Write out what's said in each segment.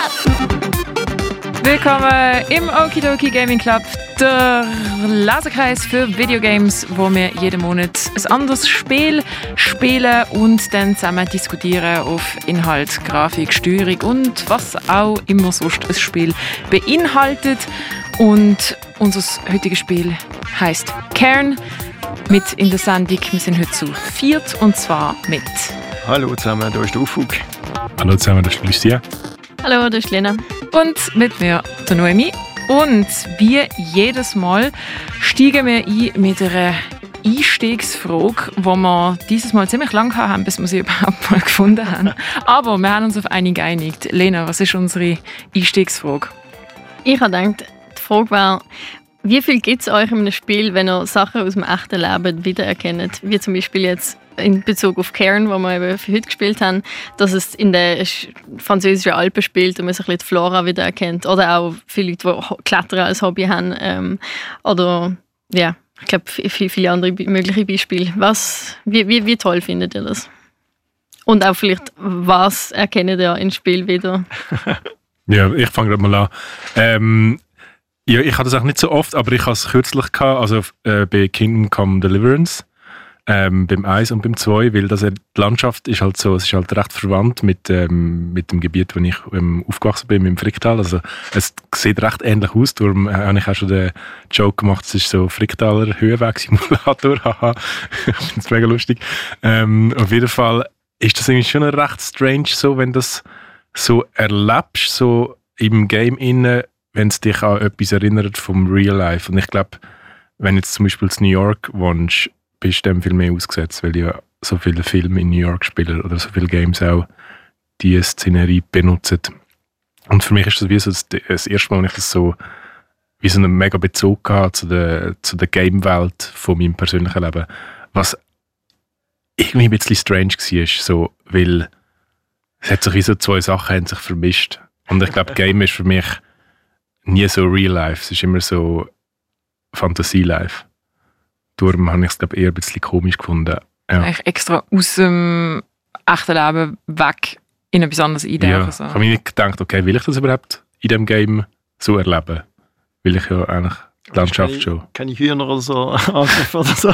Willkommen im Okidoki Gaming Club, der Lesekreis für Videogames, wo wir jeden Monat ein anderes Spiel spielen und dann zusammen diskutieren auf Inhalt, Grafik, Steuerung und was auch immer sonst ein Spiel beinhaltet. Und unser heutiges Spiel heisst Cairn. Mit in der Sendung, wir sind heute zu viert und zwar mit... Hallo zusammen, da ist der Ufug. Hallo zusammen, das ist Lucia. Hallo, das ist Lena. Und mit mir, der Noemi. Und wie jedes Mal steigen wir ein mit einer Einstiegsfrage, die wir dieses Mal ziemlich lange haben, bis wir sie überhaupt mal gefunden haben. Aber wir haben uns auf eine geeinigt. Lena, was ist unsere Einstiegsfrage? Ich habe gedacht, die Frage war, wie viel gibt es euch in einem Spiel, wenn ihr Sachen aus dem echten Leben wiedererkennt? Wie zum Beispiel jetzt in Bezug auf Cairn, wo wir eben für heute gespielt haben, dass es in den französischen Alpen spielt und man sich ein bisschen die Flora wiedererkennt. Oder auch viele Leute, die Klettern als Hobby haben. Oder ja, ich glaube, viele andere mögliche Beispiele. Wie toll findet ihr das? Und auch vielleicht, was erkennt ihr ins Spiel wieder? Ja, ich fange gerade mal an. Ja, ich hatte das auch nicht so oft, aber ich hatte es kürzlich gehabt, also bei Kingdom Come Deliverance, beim 1 und beim 2, weil die Landschaft ist halt so, es ist halt recht verwandt mit dem Gebiet, wo ich aufgewachsen bin, im Fricktal. Also es sieht recht ähnlich aus, darum habe ich auch schon den Joke gemacht, es ist so Fricktaler Höhenwegsimulator, haha, ich finde es mega lustig. Auf jeden Fall ist das irgendwie schon recht strange, so, wenn du das so erlebst, so im Game innen, wenn es dich an etwas erinnert vom Real Life. Und ich glaube, wenn jetzt zum Beispiel in New York wohnst, bist du dem viel mehr ausgesetzt, weil ja so viele Filme in New York spielen oder so viele Games auch diese Szenerie benutzen. Und für mich ist das wie so das erste Mal, wenn ich das so wie so einen mega Bezug hatte zu der Game-Welt von meinem persönlichen Leben. Was irgendwie ein bisschen strange war, so, weil es hat sich wie so zwei Sachen haben sich vermischt. Und ich glaube, Game ist für mich nie so real life, es ist immer so Fantasie-life. Darum habe ich es eher ein bisschen komisch gefunden. Ja. Eigentlich extra aus dem echten Leben weg in etwas anderes eintauchen. Ja, so. Ich habe mir nicht gedacht, okay, will ich das überhaupt in diesem Game so erleben? Will ich ja eigentlich die Landschaft schon. Keine Hühner oder so angreifen oder so.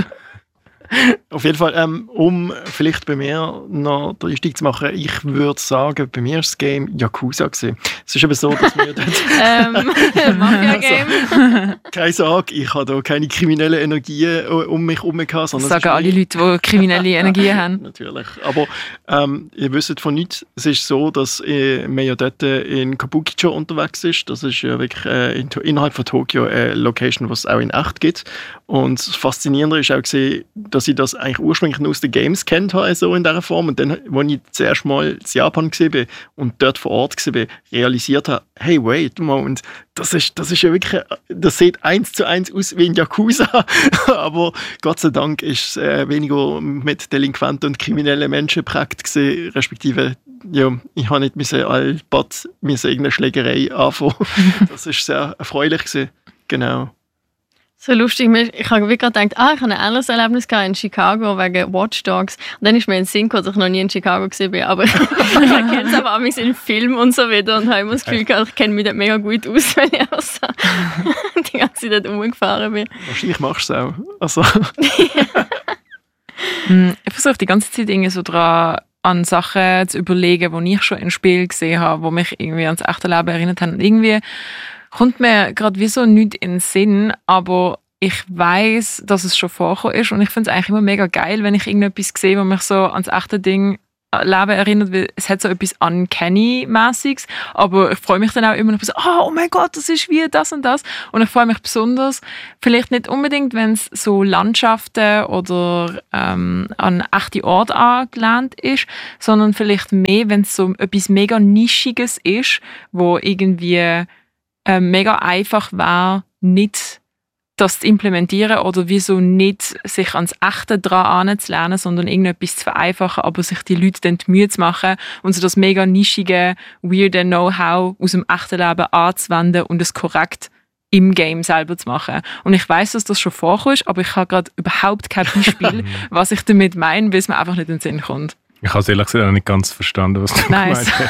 Auf jeden Fall, um vielleicht bei mir noch den Einstieg zu machen, ich würde sagen, bei mir war das Game Yakuza gewesen. Es ist aber so, dass wir dort... Mafia-Game. Keine Sorge, ich habe da keine kriminellen Energien um mich herum gehabt. Das sagen alle Leute, die kriminelle Energien haben. Natürlich, aber ihr wisst von nichts, es ist so, dass man ja dort in Kabukicho unterwegs ist. Das ist ja wirklich innerhalb von Tokio eine Location, die es auch in echt gibt. Und das Faszinierende ist auch gesehen, dass ich das eigentlich ursprünglich nur aus den Games kennt habe, so in dieser Form. Und dann, als ich zuerst mal in Japan war und dort vor Ort war, realisiert habe, hey, wait a moment, das ist ja wirklich, das sieht 1:1 aus wie ein Yakuza. Aber Gott sei Dank ist es weniger mit Delinquenten und kriminellen Menschen geprägt gewesen, respektive, ja, ich habe nicht allbad irgendeine Schlägerei anfangen. Das war sehr erfreulich gewesen. Genau. So lustig, ich habe gerade gedacht, ich habe ein anderes Erlebnis gehabt in Chicago wegen Watch Dogs. Und dann ist mir in den Sinn gekommen, dass ich noch nie in Chicago war. Aber ich kenne es aber auch in Filmen und so wieder und habe immer das Gefühl gehabt, ich kenne mich dort mega gut aus, wenn ich auch so die ganze Zeit dort rumgefahren bin. Wahrscheinlich machst du es auch. Also. Ich versuche die ganze Zeit irgendwie so dran, an Sachen zu überlegen, die ich schon im Spiel gesehen habe, die mich irgendwie ans echte Leben erinnert haben. Und irgendwie kommt mir gerade wie so nichts in den Sinn, aber ich weiss, dass es schon vorgekommen ist und ich finde es eigentlich immer mega geil, wenn ich irgendetwas sehe, was mich so ans echte Leben erinnert, weil es hat so etwas Uncanny-mäßiges, aber ich freue mich dann auch immer noch so, oh mein Gott, das ist wie das und das und ich freue mich besonders, vielleicht nicht unbedingt, wenn es so Landschaften oder an echte Orte angelehnt ist, sondern vielleicht mehr, wenn es so etwas mega Nischiges ist, wo irgendwie mega einfach war, nicht das zu implementieren oder wieso nicht sich ans Echte dran anzulernen, sondern irgendetwas zu vereinfachen, aber sich die Leute dann die Mühe zu machen und so das mega nischige, weirde Know-how aus dem echten Leben anzuwenden und es korrekt im Game selber zu machen. Und ich weiss, dass das schon vorkommt, aber ich habe gerade überhaupt kein Beispiel, was ich damit meine, weil es mir einfach nicht in den Sinn kommt. Ich habe es ehrlich gesagt auch nicht ganz verstanden, was du Nice. gemeint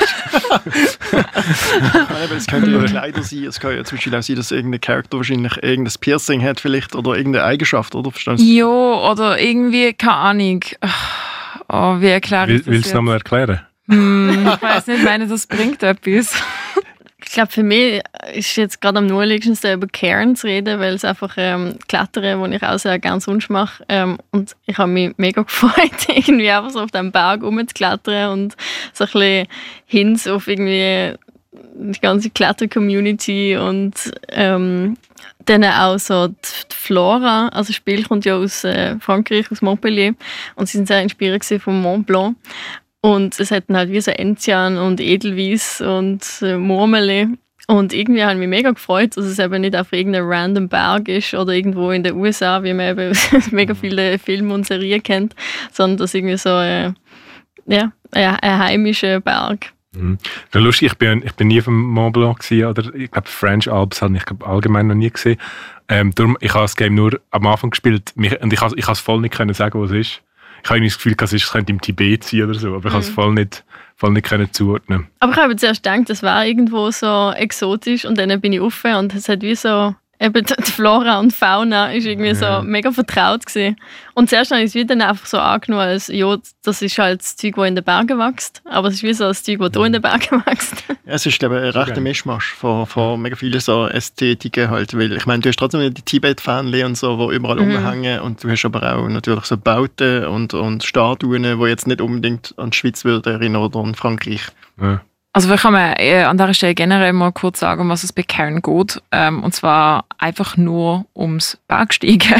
hast. Es könnte ja Kleider sein, es kann ja zum Beispiel auch sein, dass irgendein Charakter wahrscheinlich irgendein Piercing hat vielleicht oder irgendeine Eigenschaft, oder? Verstehst du? Ja, oder irgendwie, keine Ahnung. Oh, wie erkläre ich das Willst du es nochmal erklären? Ich weiss nicht, ich meine, das bringt etwas. Ich glaube, für mich ist jetzt gerade am naheliegendsten über Cairn zu reden, weil es einfach Klettern, was ich auch sehr gerne sonst mache. Und ich habe mich mega gefreut, irgendwie einfach so auf dem Berg rumzuklettern und so ein bisschen hin auf irgendwie die ganze Kletter-Community und dann auch so die Flora. Also das Spiel kommt ja aus Frankreich, aus Montpellier, und sie sind sehr inspiriert vom Mont Blanc. Und es hatten halt wie so Enzian und Edelweiss und Murmeli. Und irgendwie habe ich mich mega gefreut, dass es eben nicht auf irgendein random Berg ist oder irgendwo in den USA, wie man eben mega viele Filme und Serien kennt, sondern dass irgendwie so ein heimischer Berg. Mhm. Das ist lustig, ich bin nie auf dem Mont Blanc gewesen, oder ich glaube French Alps habe ich allgemein noch nie gesehen. Darum, ich habe das Game nur am Anfang gespielt und ich habe es voll nicht können sagen, was es ist. Ich habe das Gefühl, es könnte im Tibet sein oder so, aber ich habe es voll nicht können zuordnen. Aber ich habe zuerst gedacht, das war irgendwo so exotisch und dann bin ich rauf und es hat wie so, eben die Flora und Fauna ist irgendwie so mega vertraut gewesen. Und zuerst habe ich es wieder dann einfach so angenommen, als ja, das ist halt das Zeug, das in den Bergen wächst, aber es ist wie so das Zeug, das hier in den Bergen wächst. Ja, es ist, glaube ich, ein rechter Mischmasch von mega vielen so Ästhetiken halt, weil ich meine, du hast trotzdem die Tibet-Fähnchen und so, die überall rumhängen, und du hast aber auch natürlich so Bauten und Statuen, die jetzt nicht unbedingt an die Schweiz würden erinnern oder an Frankreich. Ja. Also vielleicht kann man an dieser Stelle generell mal kurz sagen, um was es bei Cairn geht. Und zwar einfach nur ums Bergsteigen.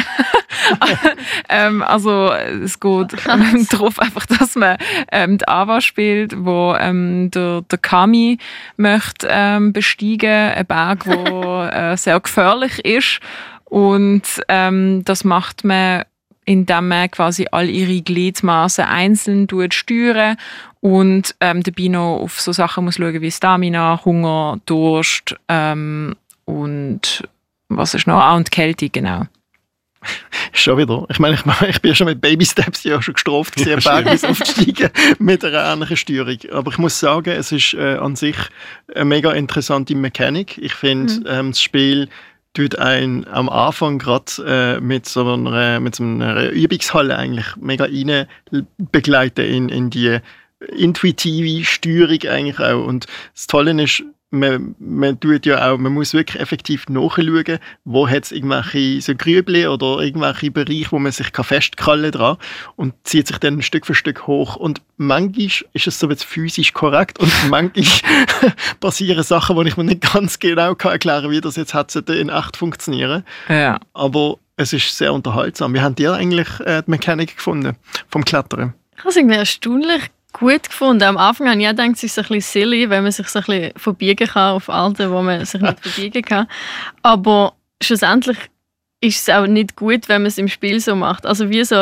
Also es geht darauf einfach, dass man die Ava spielt, wo der Kami möchte besteigen, ein Berg, der sehr gefährlich ist. Und das macht man, indem man quasi all ihre Gliedmaßen einzeln steuern und dabei noch auf so Sachen muss schauen wie Stamina, Hunger, Durst und was ist noch? Und Kälte, genau. Schon wieder. Ich meine, ich bin ja schon mit Baby Steps ja schon gestraft gewesen, am Berg aufzusteigen mit einer ähnlichen Steuerung. Aber ich muss sagen, es ist an sich eine mega interessante Mechanik. Ich finde, das Spiel tut einen am Anfang gerade mit so einer Übungshalle eigentlich mega rein begleiten in die intuitive Steuerung eigentlich auch. Und das Tolle ist, man muss wirklich effektiv nachschauen, wo hat es irgendwelche so Grübli oder irgendwelche Bereiche, wo man sich festkrallen kann und zieht sich dann Stück für Stück hoch. Und manchmal ist es so jetzt physisch korrekt und manchmal passieren Sachen, wo ich mir nicht ganz genau erklären kann, wie das jetzt hat in echt funktionieren. Ja. Aber es ist sehr unterhaltsam. Wie habt ihr eigentlich die Mechanik gefunden vom Klettern? Ich habe es irgendwie erstaunlich gut gefunden. Am Anfang habe ich gedacht, es ist so ein bisschen silly, wenn man sich so ein bisschen verbiegen kann auf Arten, wo man sich nicht verbiegen kann. Aber schlussendlich ist es auch nicht gut, wenn man es im Spiel so macht. Also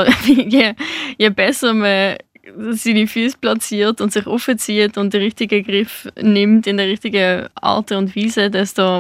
je besser man seine Füße platziert und sich aufzieht und den richtigen Griff nimmt in der richtigen Art und Weise, desto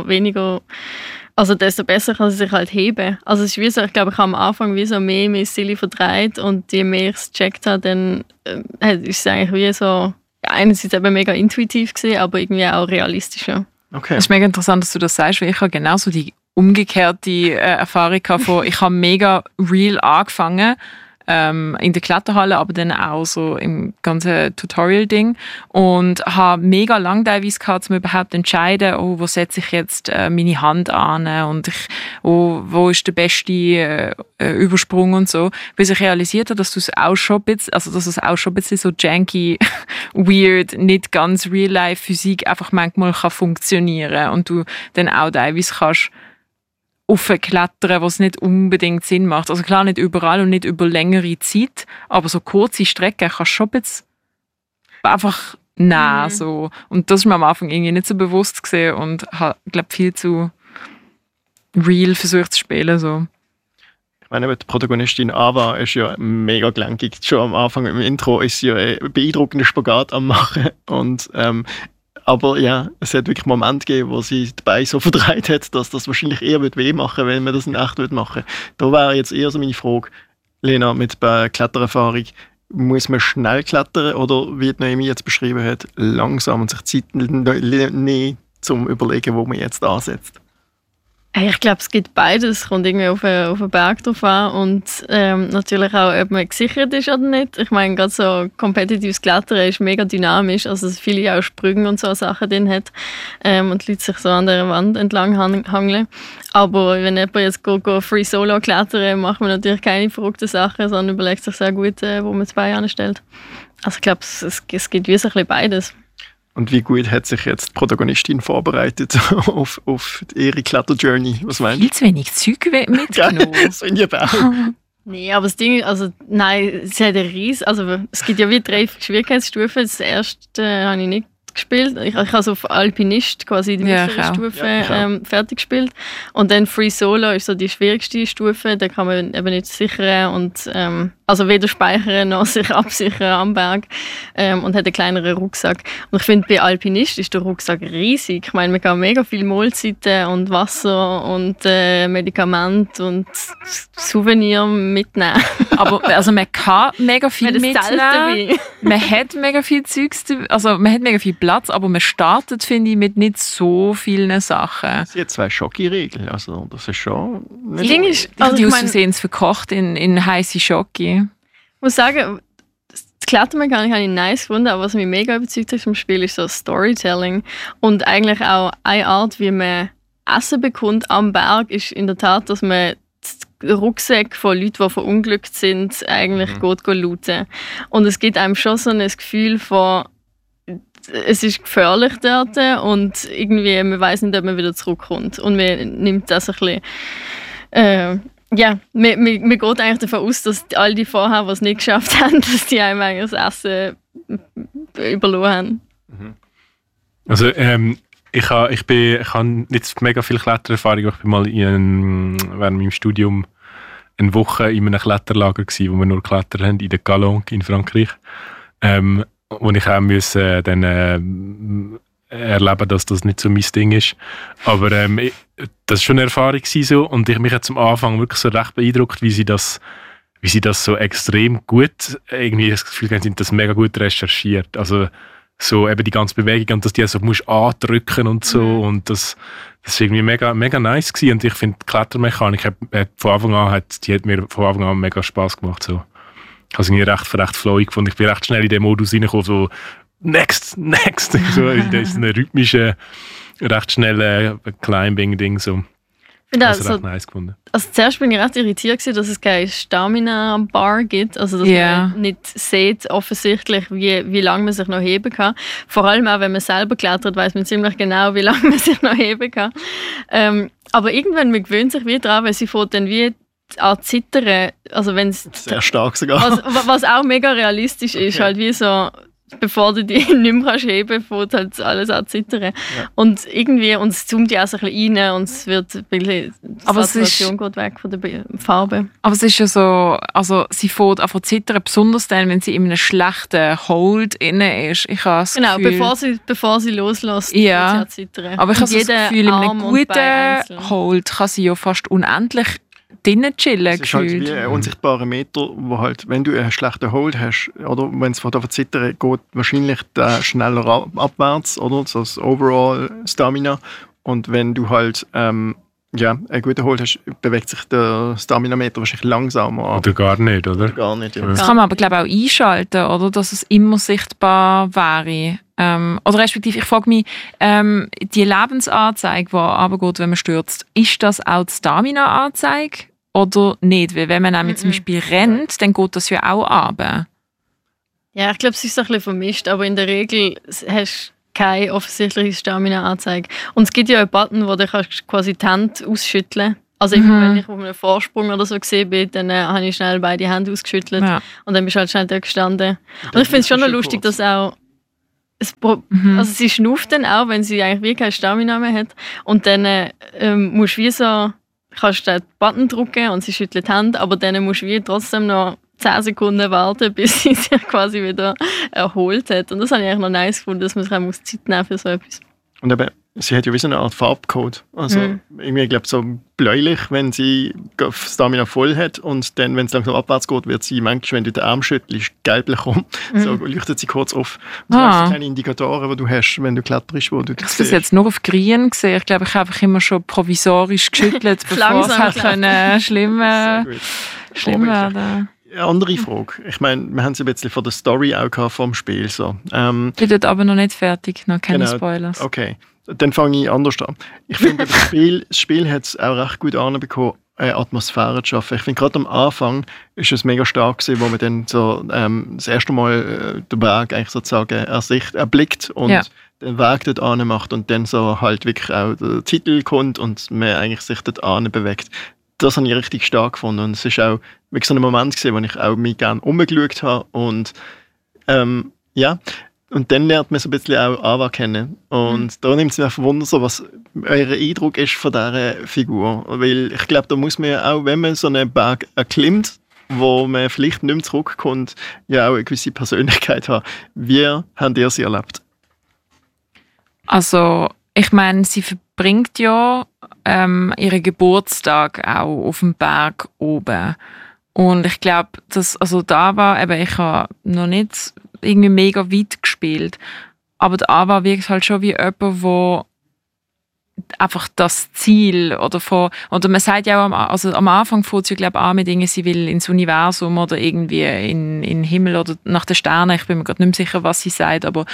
besser kann sie sich halt heben. Also es ist wie so, ich glaube, ich habe am Anfang wie so mehr silly verdreht und je mehr ich es gecheckt habe, dann ist es eigentlich wie so, einerseits eben mega intuitiv gewesen, aber irgendwie auch realistischer. Okay. Es ist mega interessant, dass du das sagst, weil ich habe genauso die umgekehrte Erfahrung gehabt ich habe mega real angefangen, in der Kletterhalle, aber dann auch so im ganzen Tutorial-Ding und habe mega lang teilweise gehabt, um überhaupt zu entscheiden, wo setze ich jetzt meine Hand an und wo ist der beste Übersprung und so, bis ich realisiert habe, dass du es auch schon ein bisschen so janky, weird, nicht ganz Real-Life-Physik einfach manchmal kann funktionieren und du dann auch teilweise kannst aufklettern, was nicht unbedingt Sinn macht. Also klar, nicht überall und nicht über längere Zeit, aber so kurze Strecken kannst du schon ein bisschen einfach nehmen. So. Und das ist mir am Anfang irgendwie nicht so bewusst gesehen und habe, glaube viel zu real versucht zu spielen. So. Ich meine, die Protagonistin Ava ist ja mega gelenkig. Schon am Anfang im Intro ist sie ja einen beeindruckenden Spagat am machen und aber ja, es hat wirklich Momente gegeben, wo sie die Beine so verdreht hat, dass das wahrscheinlich eher weh machen würde, wenn man das in echt machen würde. Da wäre jetzt eher so meine Frage, Lena, mit Klettererfahrung. muss man schnell klettern oder, wie Noemi jetzt beschrieben hat, langsam und sich Zeit nehmen, zum Überlegen, wo man jetzt ansetzt? Ich glaube, es gibt beides. Es kommt irgendwie auf den Berg drauf an und natürlich auch, ob man gesichert ist oder nicht. Ich meine, gerade so kompetitives Klettern ist mega dynamisch, also dass viele auch Sprünge und so Sachen drin hat und die Leute sich so an der Wand entlang hangeln. Aber wenn jemand jetzt go Free Solo klettern, macht man natürlich keine verrückten Sachen, sondern überlegt sich sehr gut, wo man das Bein anstellt. Also ich glaube, es gibt wie so ein bisschen beides. Und wie gut hat sich jetzt die Protagonistin vorbereitet auf ihre Kletter-Journey? Was meinst du? Viel zu wenig Zeug mitgenommen. Das finde ich auch. Nee, aber das Ding, also nein, es hat einen also es gibt ja wie 3 Schwierigkeitsstufen. Das erste habe ich nicht gespielt. Ich habe es auf Alpinist quasi die mittlere Stufe fertig gespielt. Und dann Free Solo ist so die schwierigste Stufe. Da kann man eben nicht sichern und also weder speichern noch sich absichern am Berg und hat einen kleineren Rucksack. Und ich finde, bei Alpinist ist der Rucksack riesig. Ich meine, man kann mega viel Mahlzeiten und Wasser und Medikamente und Souvenir mitnehmen. Aber also man kann mega viel mitnehmen. Man hat mega viel Zeugs, also man hat mega viel Platz, aber man startet, finde ich, mit nicht so vielen Sachen. Es sind 2 Schoki-Regeln, also das ist schon nicht Ding ist, also die aus Versehen verkocht in heiße Schoki. Ich muss sagen, das Klettermechanik habe ich nice gefunden, aber was mich mega überzeugt hat vom Spiel ist so Storytelling und eigentlich auch eine Art, wie man Essen bekommt am Berg, ist in der Tat, dass man Rucksäcke von Leuten, die verunglückt sind, eigentlich gut looten. Und es gibt einem schon so ein Gefühl von, es ist gefährlich dort und irgendwie, man weiß nicht, ob man wieder zurückkommt. Und man nimmt das ein bisschen, man geht eigentlich davon aus, dass all die vorher, die es nicht geschafft haben, dass die einem eigentlich das Essen überlassen haben. Also ich habe nicht mega viel Klettererfahrung. Ich bin mal während meinem Studium eine Woche in einem Kletterlager gewesen, wo wir nur klettern haben, in der Galonque in Frankreich. Wo ich auch dann erleben, dass das nicht so mein Ding ist. Aber das war schon eine Erfahrung so, und mich hat zum Anfang wirklich so recht beeindruckt, wie sie das so extrem gut, irgendwie das Gefühl haben, sind das mega gut recherchiert. Also so eben die ganze Bewegung und dass die so musst andrücken und so, und das ist irgendwie mega, mega nice gewesen. Und ich finde die Klettermechanik hat mir von Anfang an mega Spass gemacht. So. Ich habe es recht flowig gefunden. Ich bin recht schnell in den Modus reingekommen, so next, so in diesem rhythmischen, recht schnellen Climbing-Ding. So. Ich finde recht nice gefunden. Also zuerst bin ich recht irritiert gewesen, dass es keine Stamina-Bar gibt, also dass man nicht sieht offensichtlich, wie lange man sich noch heben kann. Vor allem auch, wenn man selber klettert, weiß man ziemlich genau, wie lange man sich noch heben kann. Aber irgendwann, man gewöhnt sich wieder daran, weil sie fährt dann wie an zittern, also wenn's sehr stark sogar. Was auch mega realistisch ist, halt wie so, bevor du die nicht mehr heben kannst, fängt halt alles an zittern. Ja. Und irgendwie, und es zoomt ja auch so ein bisschen rein und es wird ein bisschen, die Saturation geht weg von der Farbe. Aber es ist ja so, also sie fängt an zu zittern, besonders dann, wenn sie in einem schlechten Hold inne ist. Ich habe das Gefühl, bevor sie loslässt, ja, wird sie zittern. Aber ich habe das Gefühl, in einem guten Hold kann sie ja fast unendlich drinnen chillen. Es ist halt wie ein unsichtbarer Meter, wo halt, wenn du einen schlechten Hold hast, oder wenn es von der Zittern geht, wahrscheinlich schneller abwärts, oder? So das Overall Stamina. Und wenn du halt einen guten Hold hast, bewegt sich der Stamina-Meter wahrscheinlich langsamer. Oder gar nicht, oder? Gar nicht, ja. Das kann man aber, glaube ich, auch einschalten, oder? Dass es immer sichtbar wäre. Oder respektive, ich frage mich, die Lebensanzeige, die runtergeht, wenn man stürzt, ist das auch die Stamina-Anzeige oder nicht? Weil wenn man nämlich zum Beispiel rennt, dann geht das ja auch runter. Ja, ich glaube, es ist ein bisschen vermischt, aber in der Regel hast du keine offensichtliche Stamina-Anzeige. Und es gibt ja einen Button, wo du quasi die Hände ausschütteln kannst. Also wenn ich auf einem Vorsprung oder so gesehen bin, dann habe ich schnell beide Hände ausgeschüttelt und dann bist du halt schnell da gestanden. Und ich finde es schon noch lustig, dass auch also sie schnauft dann auch, wenn sie eigentlich wirklich keine Stamina mehr hat. Und dann musst du wie so, kannst den Button drücken und sie schüttelt die Hände, aber dann musst du wie trotzdem noch 10 Sekunden warten, bis sie sich quasi wieder erholt hat. Und das habe ich eigentlich noch nice gefunden, dass man sich auch Zeit nehmen für so etwas. Und eben, sie hat ja wie so eine Art Farbcode. Also irgendwie, ich glaube, so bläulich, wenn sie Stamina voll hat und dann, wenn es langsam abwärts geht, wird sie manchmal, wenn du den Arm schüttelst, gelblich rum. So leuchtet sie kurz auf. Und du hast so kleine Indikatoren, die du hast, wenn du kletterst, wo du das siehst. Ich habe jetzt nur auf Grün gesehen. Ich glaube, ich habe einfach immer schon provisorisch geschüttelt, bevor es halt schlimm werden. Andere Frage. Ich meine, wir haben es ein bisschen von der Story auch gehabt, vom Spiel. So. Ich bin aber noch nicht fertig, noch keine Spoilers. Okay, dann fange ich anders an. Ich finde, das Spiel hat es auch recht gut anbekommen, Atmosphäre zu schaffen. Ich finde, gerade am Anfang ist es mega stark gewesen, wo man dann so das erste Mal den Weg eigentlich sozusagen erblickt und den Weg dort an macht und dann so halt wirklich auch der Titel kommt und man eigentlich sich dort an bewegt. Das habe ich richtig stark gefunden und es ist auch wirklich so ein Moment gewesen, wo ich auch mich gerne umgeschaut habe und und dann lernt man so ein bisschen auch Ava kennen und da nimmt es mich einfach Wunder, so, was euer Eindruck ist von dieser Figur, weil ich glaube, da muss man ja auch, wenn man so einen Berg erklimmt, wo man vielleicht nicht mehr zurückkommt, ja auch eine gewisse Persönlichkeit haben. Wie habt ihr sie erlebt? Also, ich meine, sie verbringt ja ihren Geburtstag auch auf dem Berg oben. Und ich glaube, da war, eben, ich habe noch nicht irgendwie mega weit gespielt, aber da war wirklich halt schon wie jemand, wo einfach das Ziel oder man sagt ja auch, am Anfang fängt sie ja, glaube ich, an mit Dingen, sie will ins Universum oder irgendwie in den Himmel oder nach den Sternen, ich bin mir gerade nicht mehr sicher, was sie sagt, aber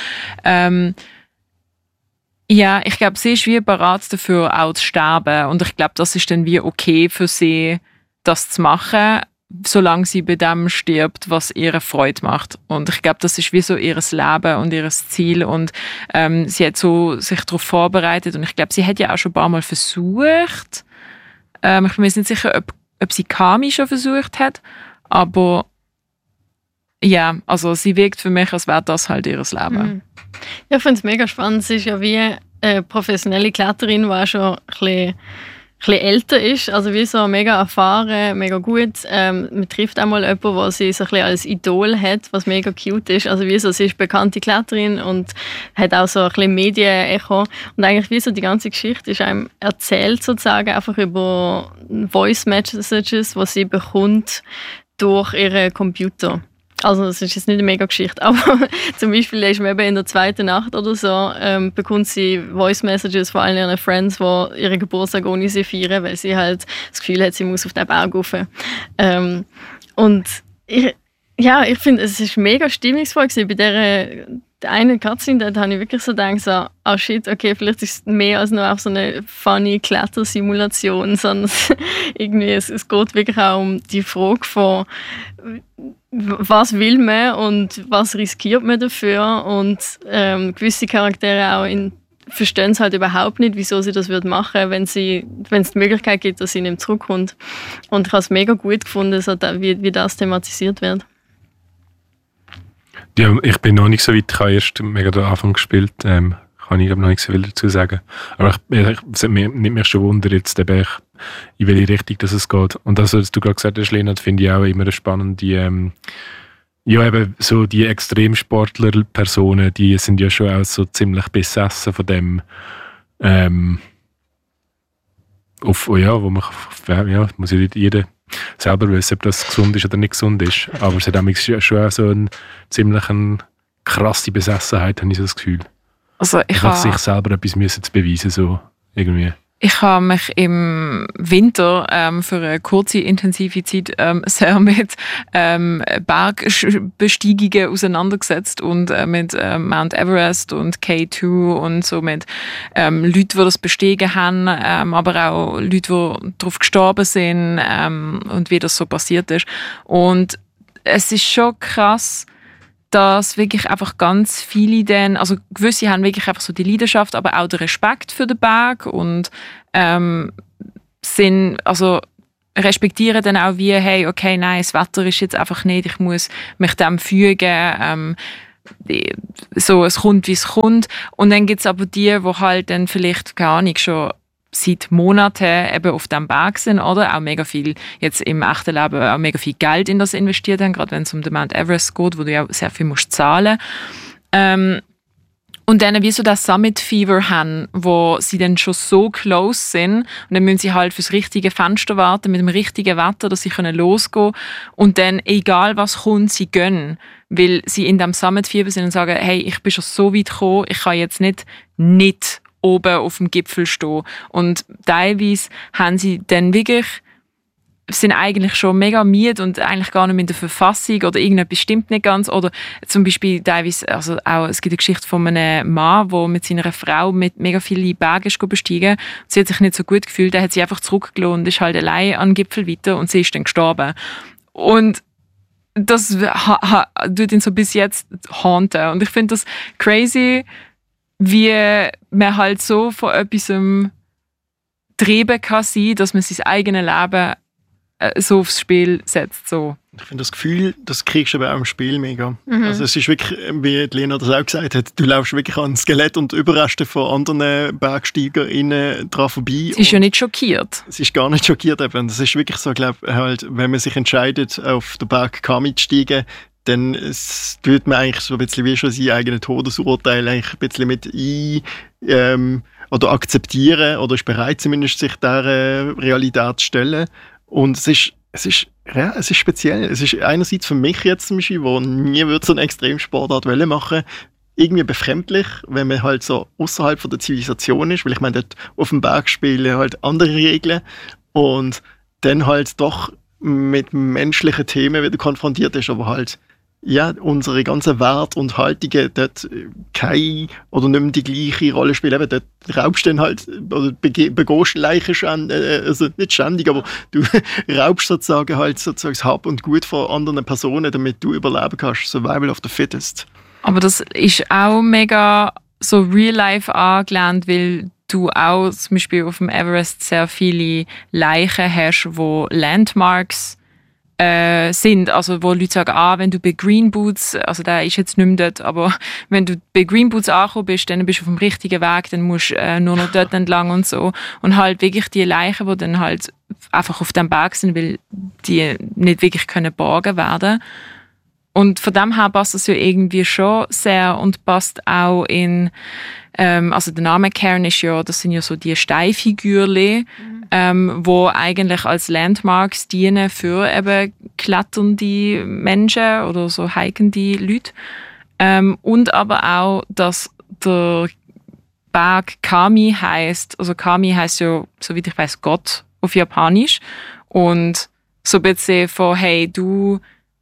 ja, ich glaube, sie ist wie bereit dafür, auch zu sterben. Und ich glaube, das ist dann wie okay für sie, das zu machen, solange sie bei dem stirbt, was ihre Freude macht. Und ich glaube, das ist wie so ihr Leben und ihr Ziel. Und sie hat so sich darauf vorbereitet. Und ich glaube, sie hat ja auch schon ein paar Mal versucht. Ich bin mir jetzt nicht sicher, ob sie Kami schon versucht hat. Aber ja, also sie wirkt für mich, als wäre das halt ihr Leben. Ja, ich finde es mega spannend. Sie ist ja wie eine professionelle Kletterin, die auch schon ein bisschen älter ist, also wie so mega erfahren, mega gut. Man trifft auch mal jemanden, der sie so ein bisschen als Idol hat, was mega cute ist. Also wie so, sie ist bekannte Kletterin und hat auch so ein bisschen Medienecho. Und eigentlich wie so die ganze Geschichte ist einem erzählt sozusagen einfach über Voice Messages, die sie bekommt durch ihren Computer. Also das ist jetzt nicht eine mega Geschichte, aber zum Beispiel ist man eben in der zweiten Nacht oder so, bekommt sie Voice Messages von allen ihren Friends, die ihren Geburtstag ohne sie feiern, weil sie halt das Gefühl hat, sie muss auf den Berg rauf. Und ich finde, es ist mega stimmungsvoll gewesen. Bei der einen Cutscene, da habe ich wirklich so gedacht, so, oh shit, okay, vielleicht ist es mehr als nur auf so eine funny Klettersimulation, sondern irgendwie, es geht wirklich auch um die Frage von, was will man und was riskiert man dafür und gewisse Charaktere auch verstehen es halt überhaupt nicht, wieso sie das machen würde, wenn es die Möglichkeit gibt, dass sie nicht zurückkommt. Und ich habe es mega gut gefunden, so, wie das thematisiert wird. Ja, ich bin noch nicht so weit, ich habe erst mega den Anfang gespielt, kann ich noch nicht so viel dazu sagen. Aber es nimmt mich schon Wunder, jetzt in welche Richtung dass es geht. Und das, was du gerade gesagt hast, Lena, finde ich auch immer eine spannende, eben so die Extremsportler-Personen, die sind ja schon auch so ziemlich besessen von dem, wo man, muss ja nicht jeder selber wissen, ob das gesund ist oder nicht gesund ist. Aber es hat schon auch so eine ziemlich krasse Besessenheit, habe ich so das Gefühl. Also sich selber etwas müssen zu beweisen, so irgendwie. Ich habe mich im Winter für eine kurze, intensive Zeit sehr mit Bergbesteigungen auseinandergesetzt und mit Mount Everest und K2 und so mit Leuten, die das bestiegen haben, aber auch Leute, die darauf gestorben sind und wie das so passiert ist. Und es ist schon krass, dass wirklich einfach ganz viele dann, also gewisse haben wirklich einfach so die Leidenschaft, aber auch den Respekt für den Berg und respektieren dann auch wie, hey, okay, nein, das Wetter ist jetzt einfach nicht, ich muss mich dem fügen, so, es kommt, wie es kommt. Und dann gibt es aber die halt dann vielleicht, keine Ahnung, schon seit Monaten eben auf diesem Berg sind, oder? Auch mega viel, jetzt im echten Leben, auch mega viel Geld in das investiert haben, gerade wenn es um den Mount Everest geht, wo du ja sehr viel musst zahlen. Und dann wie so das Summit Fever haben, wo sie dann schon so close sind und dann müssen sie halt fürs richtige Fenster warten, mit dem richtigen Wetter, dass sie können losgehen und dann, egal was kommt, sie gehen, weil sie in dem Summit Fever sind und sagen, hey, ich bin schon so weit gekommen, ich kann jetzt nicht oben auf dem Gipfel stehen. Und teilweise haben sie dann wirklich, sind eigentlich schon mega müde und eigentlich gar nicht mehr in der Verfassung oder irgendetwas stimmt nicht ganz. Oder zum Beispiel teilweise, also auch, es gibt eine Geschichte von einem Mann, der mit seiner Frau mit mega vielen Bergen ist besteigen. Sie hat sich nicht so gut gefühlt, er hat sie einfach zurückgelassen und ist halt allein an den Gipfel weiter und sie ist dann gestorben. Und das tut ihn so bis jetzt haunten. Und ich finde das crazy, wie man halt so von etwas treiben kann sein, dass man sein eigenes Leben so aufs Spiel setzt. So. Ich finde das Gefühl, das kriegst du aber auch im Spiel mega. Also es ist wirklich, wie Lena das auch gesagt hat, du läufst wirklich an Skelett und Überreste von anderen BergsteigerInnen dran vorbei. Sie ist ja nicht schockiert. Sie ist gar nicht schockiert eben. Das ist wirklich so, glaube ich, halt, wenn man sich entscheidet, auf den Berg Kami zu steigen, dann tut man eigentlich so ein bisschen wie schon sein eigenes Todesurteil eigentlich ein bisschen mit oder akzeptieren oder ist bereit zumindest, sich dieser Realität zu stellen. Und es ist speziell. Es ist einerseits für mich jetzt zum Beispiel, der nie so eine Extremsportart machen wollte, irgendwie befremdlich, wenn man halt so außerhalb von der Zivilisation ist, weil ich meine, dort auf dem Berg spielen halt andere Regeln und dann halt doch mit menschlichen Themen wieder konfrontiert ist, aber halt unsere ganzen Werte und Haltungen dort keine oder nicht mehr die gleiche Rolle spielen. Eben, dort raubst du dann halt, oder begehst Leichen, also nicht ständig, aber du raubst sozusagen das Hab und Gut von anderen Personen, damit du überleben kannst. Survival of the Fittest. Aber das ist auch mega so Real-Life angelehnt, weil du auch zum Beispiel auf dem Everest sehr viele Leichen hast, wo Landmarks sind, also wo Leute sagen, wenn du bei Green Boots, also der ist jetzt nicht mehr dort, aber wenn du bei Green Boots angekommen bist, dann bist du auf dem richtigen Weg, dann musst du nur noch dort entlang und so. Und halt wirklich die Leichen, die dann halt einfach auf dem Berg sind, weil die nicht wirklich können geborgen werden. Und von dem her passt das ja irgendwie schon sehr und passt auch in, also der Name Cairn ist ja, das sind ja so die Steinfigürchen, wo eigentlich als Landmarks dienen für eben kletternde Menschen oder so hikende Leute. Und aber auch, dass der Berg Kami heisst, also Kami heisst ja, soweit ich weiß, Gott auf Japanisch. Und so ein bisschen von, hey, du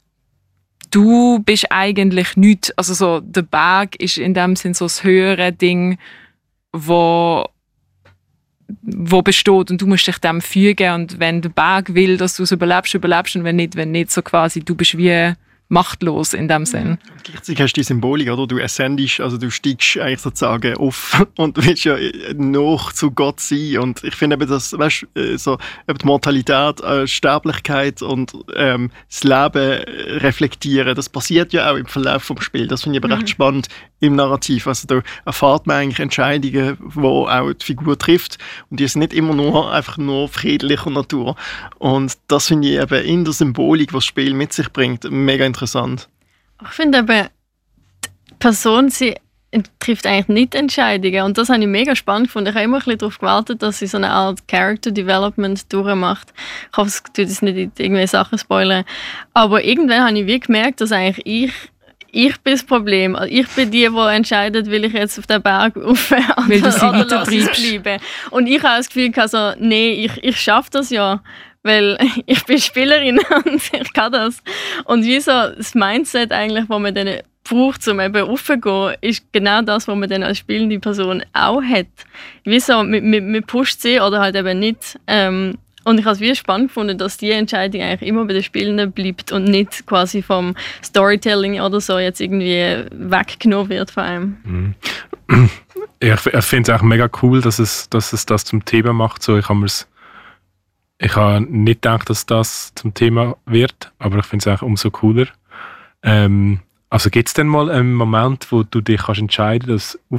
bist eigentlich nichts. Also so, der Berg ist in dem Sinn so das höhere Ding, wo besteht und du musst dich dem fügen und wenn der Berg will, dass du es überlebst und wenn nicht, so quasi, du bist wie machtlos in dem Sinn. Gleichzeitig hast du die Symbolik, oder? Du ascendest, also du steigst eigentlich sozusagen auf und willst ja noch zu Gott sein. Und ich finde eben, dass, weißt, so, eben die Mortalität, Sterblichkeit und das Leben reflektieren, das passiert ja auch im Verlauf des Spiels. Das finde ich aber recht spannend im Narrativ. Also da erfahrt man eigentlich Entscheidungen, die auch die Figur trifft. Und die sind nicht immer einfach nur friedlicher Natur. Und das finde ich eben in der Symbolik, was das Spiel mit sich bringt, mega interessant. Ich finde aber, die Person, sie trifft eigentlich nicht Entscheidungen. Und das habe ich mega spannend gefunden. Ich habe immer ein bisschen darauf gewartet, dass sie so eine Art Character Development durchmacht. Ich hoffe, es tut jetzt nicht irgendwelche Sachen spoilern. Aber irgendwann habe ich wie gemerkt, dass eigentlich ich bin das Problem. Ich bin die entscheidet, will ich jetzt auf den Berg rauf oder lasse ich bleiben. Und ich habe das Gefühl, also, nee, ich schaffe das ja. Weil ich bin Spielerin und ich kann das. Und wie so das Mindset eigentlich, das man dann braucht, um eben raufzugehen, ist genau das, was man dann als spielende Person auch hat. Wie so, man pusht sie oder halt eben nicht. Und ich habe es wie spannend gefunden, dass die Entscheidung eigentlich immer bei den Spielenden bleibt und nicht quasi vom Storytelling oder so jetzt irgendwie weggenommen wird von einem. Ich finde es auch mega cool, dass es das zum Thema macht. So, ich habe nicht gedacht, dass das zum Thema wird, aber ich finde es auch umso cooler. Also gibt es denn mal einen Moment, wo du dich kannst entscheiden kannst, das